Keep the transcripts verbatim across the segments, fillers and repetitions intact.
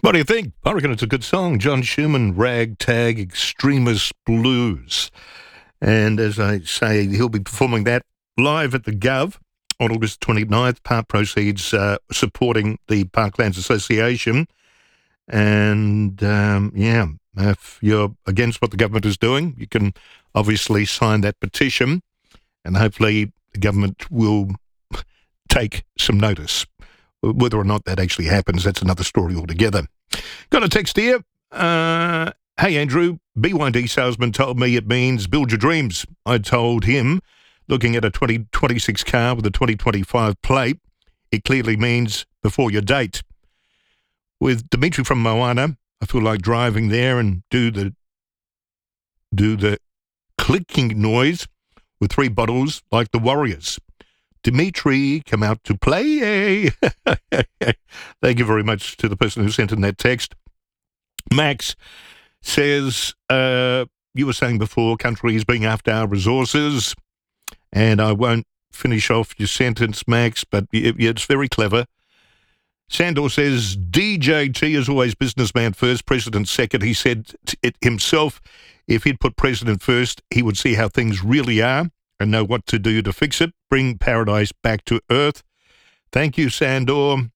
What do you think? I reckon it's a good song. John Schumann, Ragtag Extremist Blues. And as I say, he'll be performing that live at the Gov on August twenty-ninth. Part proceeds uh, supporting the Parklands Association. And, um, yeah, if you're against what the government is doing, you can obviously sign that petition, and hopefully the government will take some notice. Whether or not that actually happens, that's another story altogether. Got a text here. Uh, hey, Andrew, B Y D salesman told me it means build your dreams. I told him, looking at a twenty twenty-six car with a twenty twenty-five plate, it clearly means before your date. With Dimitri from Moana, I feel like driving there and do the do the clicking noise with three bottles like the Warriors. Dimitri, come out to play. Thank you very much to the person who sent in that text. Max says, uh, you were saying before, countries being after our resources, and I won't finish off your sentence, Max, but it's very clever. Sandor says, D J T is always businessman first, president second. He said it himself. If he'd put president first, he would see how things really are and know what to do to fix it, bring paradise back to earth. Thank you, Sandor.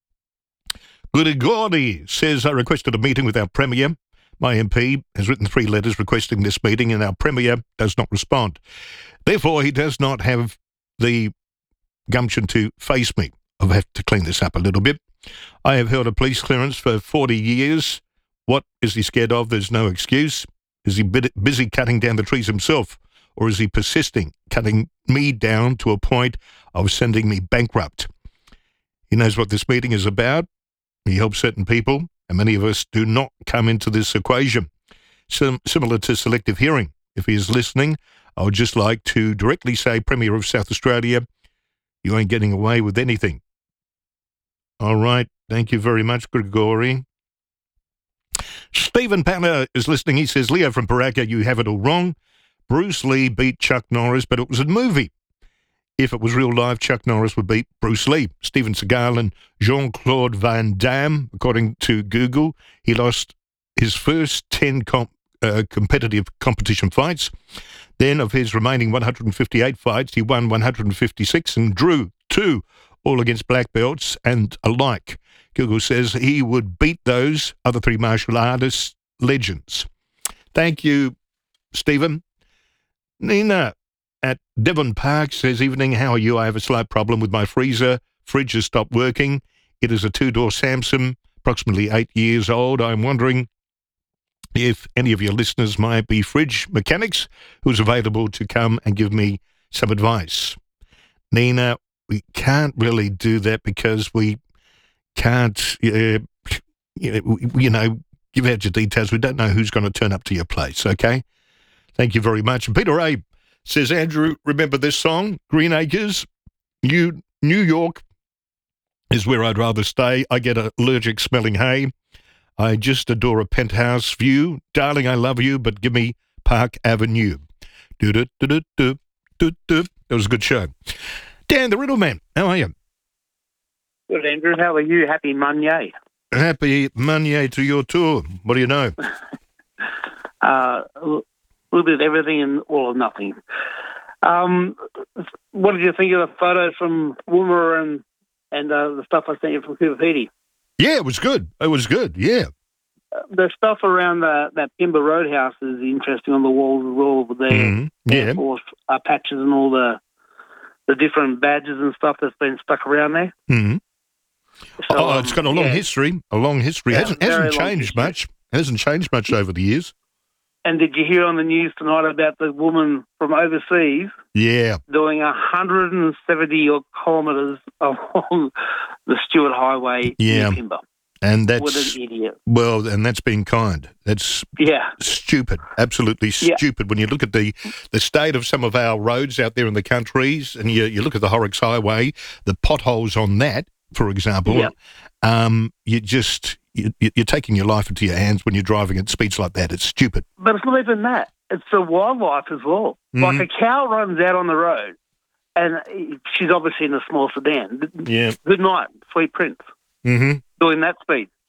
Gurigori says, I requested a meeting with our Premier. My M P has written three letters requesting this meeting, and our Premier does not respond. Therefore, he does not have the gumption to face me. I'll have to clean this up a little bit. I have held a police clearance for forty years. What is he scared of? There's no excuse. Is he busy cutting down the trees himself? Or is he persisting, cutting me down to a point of sending me bankrupt? He knows what this meeting is about. He helps certain people, and many of us do not come into this equation. Sim- similar to selective hearing. If he is listening, I would just like to directly say, Premier of South Australia, you ain't getting away with anything. All right. Thank you very much, Grigori. Stephen Panner is listening. He says, Leo from Paraka, you have it all wrong. Bruce Lee beat Chuck Norris, but it was a movie. If it was real life, Chuck Norris would beat Bruce Lee. Steven Seagal and Jean-Claude Van Damme, according to Google, he lost his first ten comp, uh, competitive competition fights. Then of his remaining one hundred fifty-eight fights, he won one hundred fifty-six and drew two, all against black belts and alike. Google says he would beat those other three martial artists legends. Thank you, Stephen. Nina at Devon Park says, evening, how are you? I have a slight problem with my freezer. Fridge has stopped working. It is a two-door Samsung, approximately eight years old. I'm wondering if any of your listeners might be fridge mechanics who's available to come and give me some advice. Nina, we can't really do that because we can't, uh, you know, give out your details. We don't know who's going to turn up to your place, okay? Thank you very much. And Peter A. says, Andrew, remember this song, Green Acres? You, New York is where I'd rather stay. I get allergic smelling hay. I just adore a penthouse view. Darling, I love you, but give me Park Avenue. Do-do-do-do-do, do-do. That was a good show. Dan, the Riddle Man, how are you? Good, Andrew. How are you? Happy Monday. Happy Monday to your tour. What do you know? uh, a little bit of everything and all of nothing. Um, what did you think of the photos from Woomera and, and uh, the stuff I sent you from Cooper Pedy? Yeah, it was good. It was good, yeah. Uh, the stuff around the, that Pimba Roadhouse is interesting on the walls as well, with their mm-hmm. yeah. Air Force uh, patches and all the the different badges and stuff that's been stuck around there. Mm-hmm. So, oh, it's got a long yeah. history. A long history. Yeah, hasn't hasn't long changed history. much. Hasn't changed much over the years. And did you hear on the news tonight about the woman from overseas? Yeah. Doing one hundred seventy odd kilometres along the Stewart Highway yeah. in Pimba. And that's, what an idiot. Well, and that's being kind. That's yeah. stupid, absolutely stupid. Yeah. When you look at the, the state of some of our roads out there in the countries, and you, you look at the Horrocks Highway, the potholes on that, for example, yeah. um, you just, you, you're taking your life into your hands when you're driving at speeds like that. It's stupid. But it's not even that. It's the wildlife as well. Mm-hmm. Like a cow runs out on the road, and she's obviously in a small sedan. Yeah. Good night, sweet prince. Mm-hmm. Doing that speed. Yep.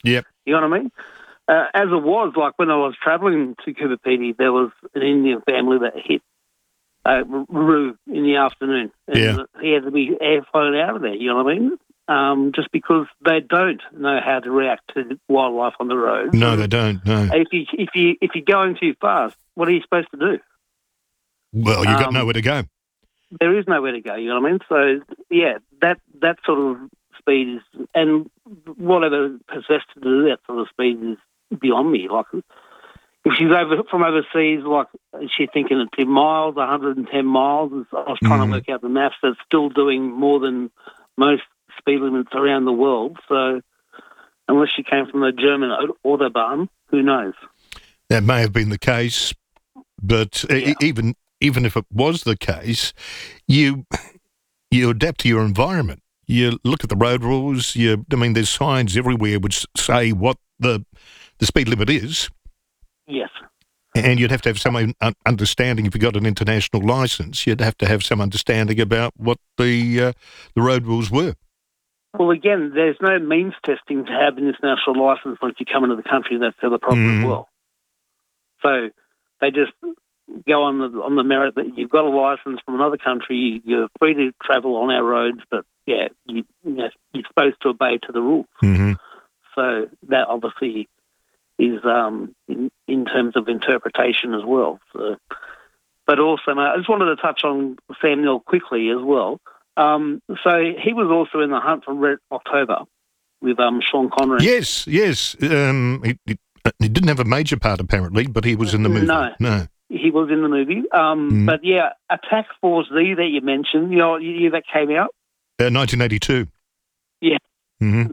You know what I mean? Uh, as it was, like when I was travelling to Coober Pedy, there was an Indian family that hit uh, Roo in the afternoon. And Yeah. he had to be air flown out of there, you know what I mean? Um, just because they don't know how to react to wildlife on the road. No, they don't, no. If, you, if, you, if you're going too fast, what are you supposed to do? Well, you've got Um, nowhere to go. There is nowhere to go, you know what I mean? So, yeah, that that sort of speed is, and whatever possessed to do that sort of speed is beyond me. Like, if she's over from overseas, like, is she thinking it's in miles, one hundred ten miles? I was trying Mhm. to work out the maths. That's still doing more than most speed limits around the world. So, unless she came from the German Autobahn, who knows? That may have been the case, but e- Yeah. even even if it was the case, you you adapt to your environment. You look at the road rules. You, I mean, there's signs everywhere which say what the the speed limit is, Yes. and you'd have to have some un- understanding. If you got an international license, you'd have to have some understanding about what the uh, the road rules were. Well, again, there's no means testing to have an international license once you come into the country. That's the other problem Mhm. as well. So they just go on the on the merit that you've got a license from another country, you're free to travel on our roads, but yeah, you, you know, you're supposed to obey to the rules. Mm-hmm. So that obviously is um, in, in terms of interpretation as well. So, but also, mate, I just wanted to touch on Sam Neill quickly as well. Um, so he was also in The Hunt for Red October with um, Sean Connery. Yes, yes. Um, he, he, he didn't have a major part apparently, but he was in the movie. No. no. He was in the movie. Um, Mm. But yeah, Attack Force Z that you mentioned, you know, what year that came out? Uh, nineteen eighty-two. Yeah. Mm-hmm.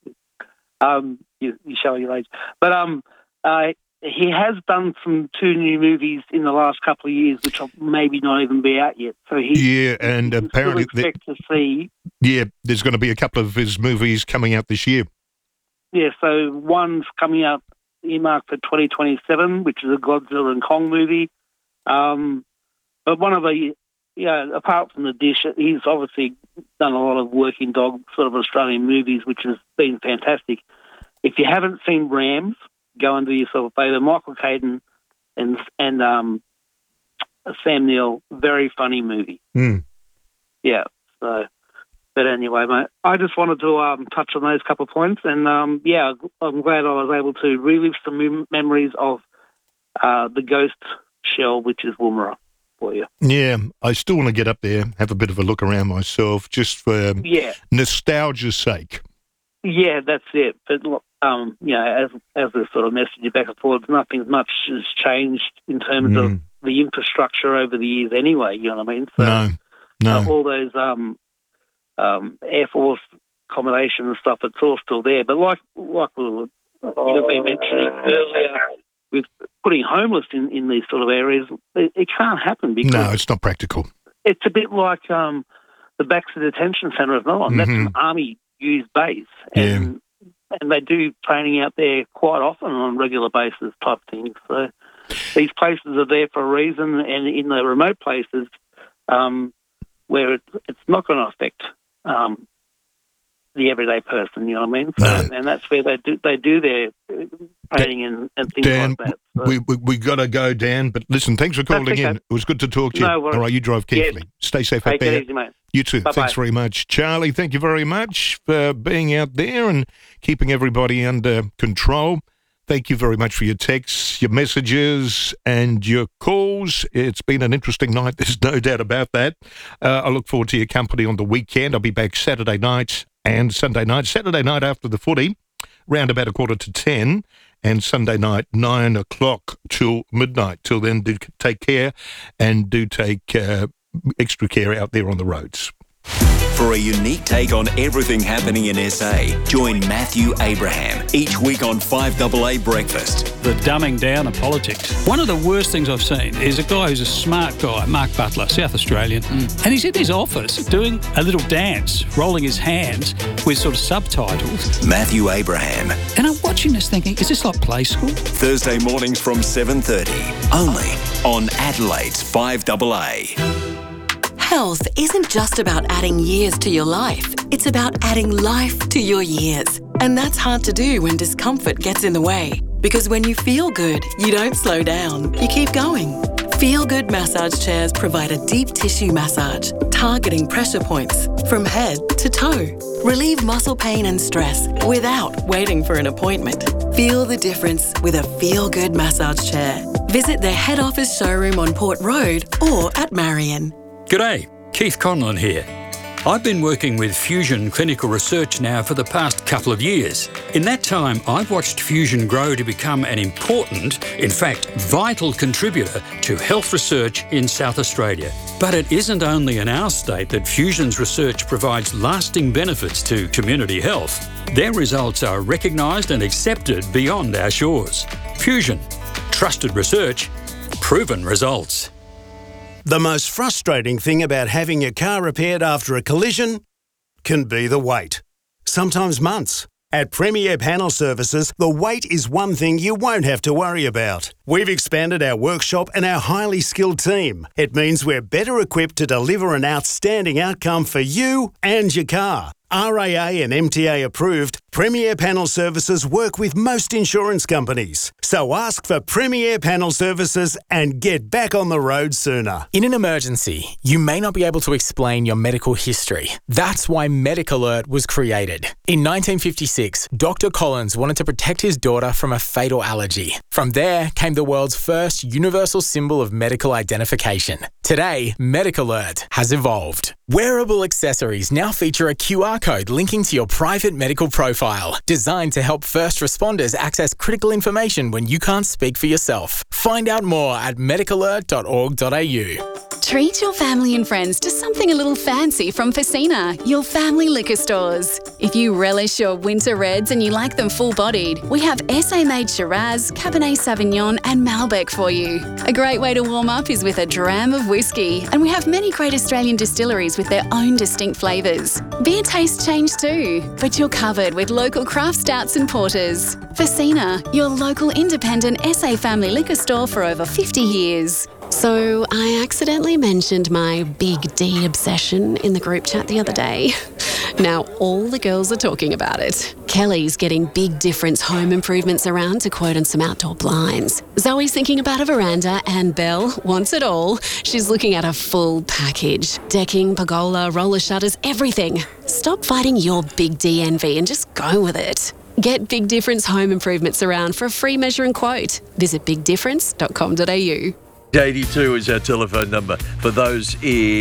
Um, you, you show your age. But um, uh, he has done some two new movies in the last couple of years, which will maybe not even be out yet. So he, Yeah, and you can apparently, still expect to see. yeah, there's going to be a couple of his movies coming out this year. Yeah, so one's coming out earmarked for twenty twenty-seven, which is a Godzilla and Kong movie. Um, but one of the, yeah, apart from the dish, he's obviously done a lot of working dog sort of Australian movies, which has been fantastic. If you haven't seen Rams, go and do yourself a favour. Michael Caine and and um, Sam Neill, very funny movie. Mm. Yeah. So, but anyway, mate, I just wanted to um, touch on those couple of points, and um, yeah, I'm glad I was able to relive some mem- memories of uh, the ghost shell, which is Woomera, for you. Yeah, I still want to get up there, have a bit of a look around myself, just for Yeah. nostalgia's sake. Yeah, that's it. But look, um, you know, as as we sort of messaged back and forth, nothing much has changed in terms Mm. of the infrastructure over the years, anyway. You know what I mean? So, No, no. uh, all those um, um, Air Force accommodation and stuff, it's all still there. But like like we were, you've been mentioning earlier, with putting homeless in, in these sort of areas, it, it can't happen because no, it's not practical. it's a bit like um, the Baxter Detention Centre of Melbourne. That's Mhm. an Army-used base, and and they do training out there quite often on a regular basis type things. So these places are there for a reason, and in the remote places um, where it, it's not going to affect um, the everyday person, you know what I mean? So, No. and that's where they do they do their uh, training and, and things Dan, like that. So, we we, we got to go, Dan. But listen, thanks for calling okay. in. It was good to talk to you. No worries. All right, you drive carefully. Stay safe out take there. it easy, mate. You too. Bye-bye. Thanks very much. Charlie, thank you very much for being out there and keeping everybody under control. Thank you very much for your texts, your messages, and your calls. It's been an interesting night. There's no doubt about that. Uh, I look forward to your company on the weekend. I'll be back Saturday night and Sunday night. Saturday night after the footy, round about a quarter to ten, and Sunday night, nine o'clock till midnight. Till then, do take care and do take uh, extra care out there on the roads. For a unique take on everything happening in S A, join Matthew Abraham each week on five A A Breakfast. The dumbing down of politics. One of the worst things I've seen is a guy who's a smart guy, Mark Butler, South Australian, mm. and he's in his office doing a little dance, rolling his hands with sort of subtitles. Matthew Abraham. And I'm watching this thinking, is this like play school? Thursday mornings from seven thirty, only on Adelaide's five A A. Health isn't just about adding years to your life. It's about adding life to your years. And that's hard to do when discomfort gets in the way. Because when you feel good, you don't slow down, you keep going. Feel Good massage chairs provide a deep tissue massage, targeting pressure points from head to toe. Relieve muscle pain and stress without waiting for an appointment. Feel the difference with a Feel Good massage chair. Visit their head office showroom on Port Road or at Marion. G'day, Keith Conlon here. I've been working with Fusion Clinical Research now for the past couple of years. In that time, I've watched Fusion grow to become an important, in fact, vital contributor to health research in South Australia. But it isn't only in our state that Fusion's research provides lasting benefits to community health. Their results are recognised and accepted beyond our shores. Fusion. Trusted research. Proven results. The most frustrating thing about having your car repaired after a collision can be the wait. Sometimes months. At Premier Panel Services, the wait is one thing you won't have to worry about. We've expanded our workshop and our highly skilled team. It means we're better equipped to deliver an outstanding outcome for you and your car. R A A and M T A approved, Premier Panel Services work with most insurance companies. So ask for Premier Panel Services and get back on the road sooner. In an emergency, you may not be able to explain your medical history. That's why Medic Alert was created. In nineteen fifty-six, Doctor Collins wanted to protect his daughter from a fatal allergy. From there came the world's first universal symbol of medical identification. Today, Medic Alert has evolved. Wearable accessories now feature a Q R code linking to your private medical profile, designed to help first responders access critical information when you can't speak for yourself. Find out more at medic alert dot org dot a u. Treat your family and friends to something a little fancy from Facina, your family liquor stores. If you relish your winter reds and you like them full-bodied, we have S A-made Shiraz, Cabernet Sauvignon and Malbec for you. A great way to warm up is with a dram of whiskey, and we have many great Australian distilleries with their own distinct flavours. Beer tastes change too, but you're covered with local craft stouts and porters. Facina, your local independent S A family liquor store for over fifty years. So I accidentally mentioned my Big D obsession in the group chat the other day. Now all the girls are talking about it. Kelly's getting Big Difference home improvements around to quote on some outdoor blinds. Zoe's thinking about a veranda, and Belle wants it all. She's looking at a full package. Decking, pergola, roller shutters, everything. Stop fighting your Big D envy and just go with it. Get Big Difference home improvements around for a free measure and quote. Visit big difference dot com dot a u. eighty-two is our telephone number for those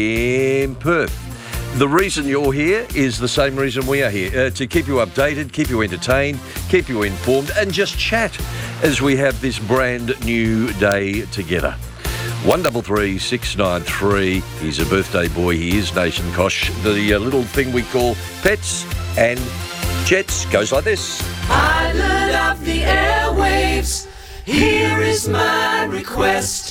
in Perth. The reason you're here is the same reason we are here, uh, to keep you updated, keep you entertained, keep you informed, and just chat as we have this brand new day together. one three three six nine three. He's a birthday boy. He is Nation Kosh. The uh, little thing we call pets and jets goes like this. I lit up the airwaves. Here is my request.